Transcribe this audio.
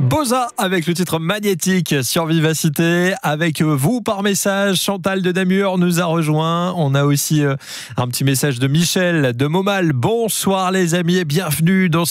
Boza avec le titre Magnétique sur Vivacité. Avec vous par message, Chantal de Namur nous a rejoint. On a aussi un petit message de Michel de Montmal. Bonsoir les amis et bienvenue dans